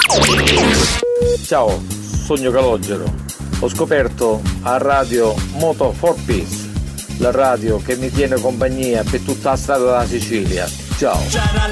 Ciao, sogno Calogero. Ho scoperto a radio Moto for Peace, la radio che mi tiene compagnia per tutta la strada della Sicilia. Ciao.